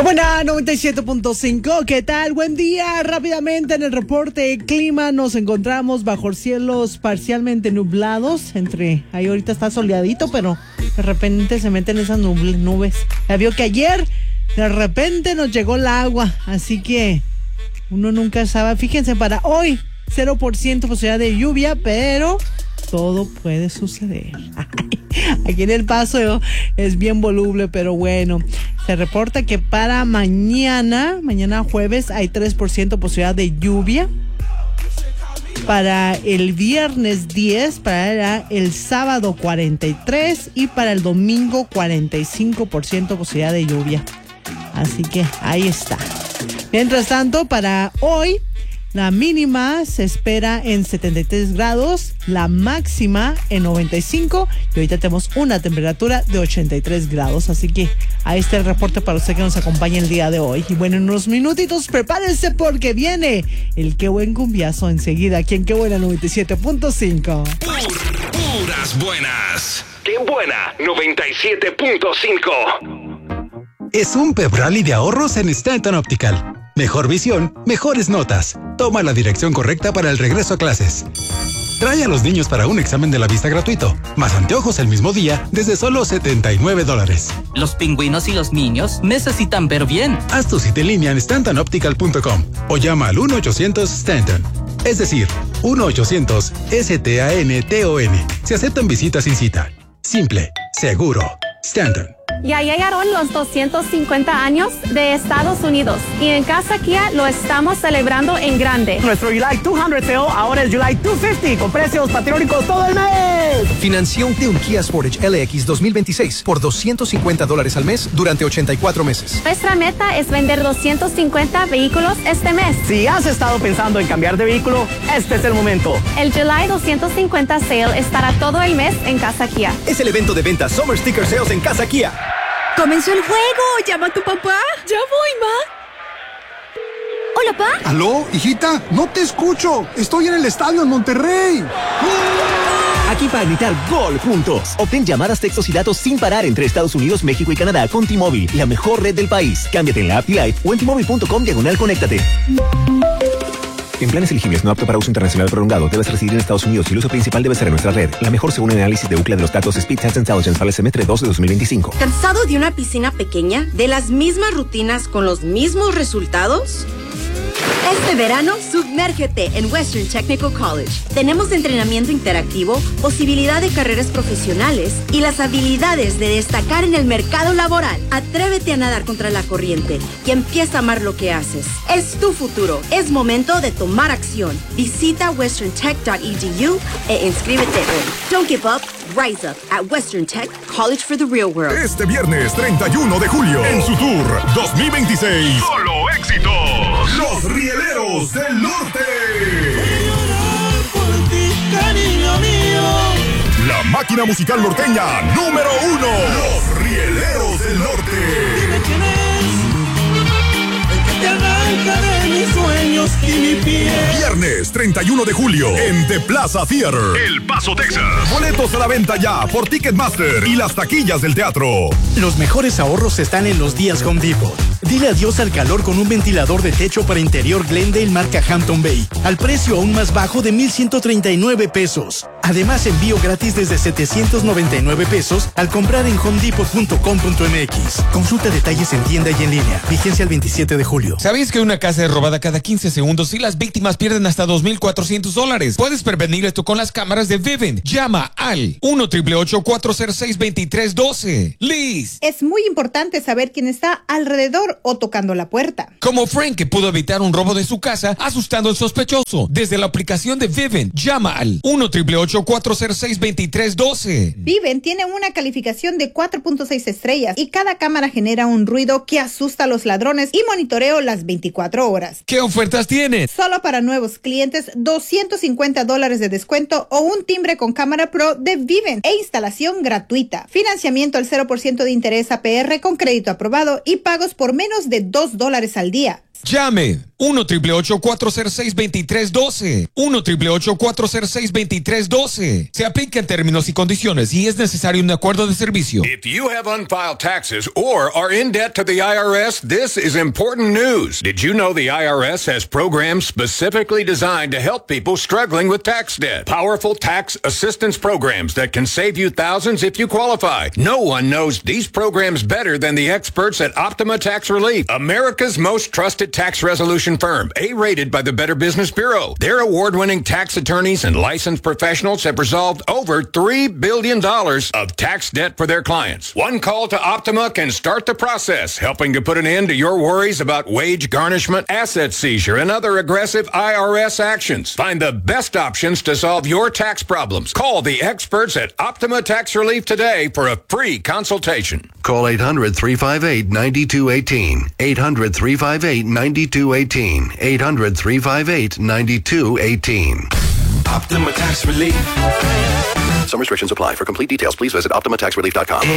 Buena 97.5, ¿qué tal? Buen día. Rápidamente en el reporte clima nos encontramos bajo cielos parcialmente nublados. Ahí ahorita está soleadito, pero de repente se meten esas nubes. Ya vio que ayer de repente nos llegó el agua, así que uno nunca sabe. Fíjense, para hoy 0% posibilidad de lluvia, pero todo puede suceder. Aquí en El Paso es bien voluble, pero bueno. Se reporta que para mañana jueves, hay 3% posibilidad de lluvia. Para el viernes 10, para el sábado 43 y para el domingo 45% posibilidad de lluvia. Así que ahí está. Mientras tanto, para hoy, la mínima se espera en 73 grados, la máxima en 95 y ahorita tenemos una temperatura de 83 grados. Así que ahí está el reporte para usted que nos acompaña el día de hoy. Y bueno, en unos minutitos prepárense porque viene el Qué Buen Cumbiazo enseguida aquí en Qué Buena 97.5. Puras buenas. Qué Buena 97.5. Es un pep rally de ahorros en Stanton Optical. Mejor visión, mejores notas. Toma la dirección correcta para el regreso a clases. Trae a los niños para un examen de la vista gratuito, más anteojos el mismo día desde solo $79. Los pingüinos y los niños necesitan ver bien. Haz tu cita en línea en StantonOptical.com o llama al 1-800-STANTON. Es decir, 1-800-STANTON. Se aceptan visitas sin cita. Simple, seguro. Stanton. Ya llegaron los 250 años de Estados Unidos y en Casa Kia lo estamos celebrando en grande. Nuestro July 200 sale ahora es July 250 con precios patrióticos todo el mes. Financiante un Kia Sportage LX 2026 por $250 al mes durante 84 meses. Nuestra meta es vender 250 vehículos este mes. Si has estado pensando en cambiar de vehículo, este es el momento. El July 250 Sale estará todo el mes en Casa Kia. Es el evento de ventas Summer Sticker Sales en Casa Kia. ¡Comenzó el juego! ¡Llama a tu papá! ¡Ya voy, ma! ¿Hola, pa? ¿Aló, hijita? No te escucho. Estoy en el estadio en Monterrey. Aquí para gritar gol juntos. Obtén llamadas, textos y datos sin parar entre Estados Unidos, México y Canadá con T-Mobile, la mejor red del país. Cámbiate en la app T-Life o en T-Mobile.com/conéctate. En planes elegibles no apto para uso internacional prolongado, debes residir en Estados Unidos y el uso principal debe ser en nuestra red. La mejor según el análisis de UCLA de los datos Speed Test Intelligence para el semestre 2 de 2025. ¿Cansado de una piscina pequeña? ¿De las mismas rutinas con los mismos resultados? Este verano, sumérgete en Western Technical College. Tenemos entrenamiento interactivo, posibilidad de carreras profesionales y las habilidades de destacar en el mercado laboral. Atrévete a nadar contra la corriente y empieza a amar lo que haces. Es tu futuro. Es momento de tomar acción. Visita westerntech.edu e inscríbete hoy. Don't give up. Rise up at Western Tech College for the Real World. Este viernes 31 de julio, en su tour 2026, solo éxitos. Los Rieleros del Norte. Cariño mío. La máquina musical norteña número 1. Los Rieleros del Norte. Dime quién es. El que te arranca de mis sueños y mi piel. Viernes 31 de julio en The Plaza Theater, El Paso, Texas. Boletos a la venta ya por Ticketmaster y las taquillas del teatro. Los mejores ahorros están en los días Home Depot. Dile adiós al calor con un ventilador de techo para interior Glendale marca Hampton Bay, al precio aún más bajo de $1,139. Además, envío gratis desde $799 al comprar en homedepot.com.mx. Consulta detalles en tienda y en línea. Vigencia el 27 de julio. ¿Sabías que una casa es robada cada 15 segundos y las víctimas pierden hasta $2,400? Puedes prevenir esto con las cámaras de Vivint. Llama al 1-888-406-2312. Liz. Es muy importante saber quién está alrededor o tocando la puerta. Como Frank, que pudo evitar un robo de su casa asustando al sospechoso. Desde la aplicación de Vivint, llama al 1-888-406-2312. Vivint tiene una calificación de 4.6 estrellas y cada cámara genera un ruido que asusta a los ladrones y monitoreo las 24 horas. ¿Qué ofertas tienes? Solo para nuevos clientes, $250 de descuento o un timbre con cámara Pro de Vivint e instalación gratuita. Financiamiento al 0% de interés APR con crédito aprobado y pagos por menos de $2 al día. Llame 1-888-406-2312. 1-888-406-2312. Se aplica en términos y condiciones y es necesario un acuerdo de servicio. If you have unfiled taxes or are in debt to the IRS, this is important news. Did you know the IRS has programs specifically designed to help people struggling with tax debt? Powerful tax assistance programs that can save you thousands if you qualify. No one knows these programs better than the experts at Optima Tax Relief, America's most trusted tax resolution firm, A-rated by the Better Business Bureau. Their award-winning tax attorneys and licensed professionals have resolved over $3 billion of tax debt for their clients. One call to Optima can start the process, helping to put an end to your worries about wage garnishment, asset seizure, and other aggressive IRS actions. Find the best options to solve your tax problems. Call the experts at Optima Tax Relief today for a free consultation. Call 800-358-9218. 800-358-9218. 800-358-9218. Optima Tax Relief. Some restrictions apply. For complete details, please visit OptimaTaxRelief.com.